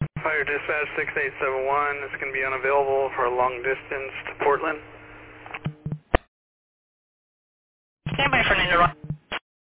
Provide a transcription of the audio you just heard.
Fire dispatch 6871 is going to be unavailable for a long distance to Portland. Standby for